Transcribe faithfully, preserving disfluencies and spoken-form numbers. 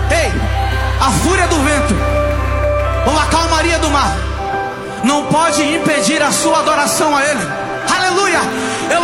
Ei, a fúria do vento ou a calmaria do mar não pode impedir a sua adoração a Ele. Aleluia.